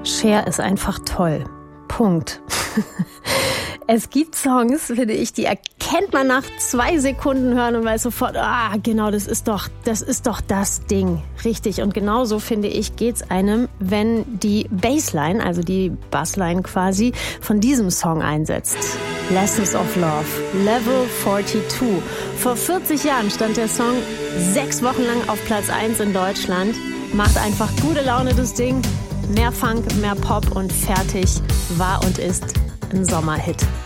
Cher ist einfach toll. Punkt. Es gibt Songs, finde ich, die erkennt man nach 2 Sekunden hören und weiß sofort, genau, das ist doch das Ding. Richtig. Und genauso, finde ich, geht's einem, wenn die Bassline, also die Bassline quasi, von diesem Song einsetzt. Lessons of Love, Level 42. Vor 40 Jahren stand der Song 6 Wochen lang auf Platz 1 in Deutschland. Macht einfach gute Laune, das Ding. Mehr Funk, mehr Pop und fertig war und ist ein Sommerhit.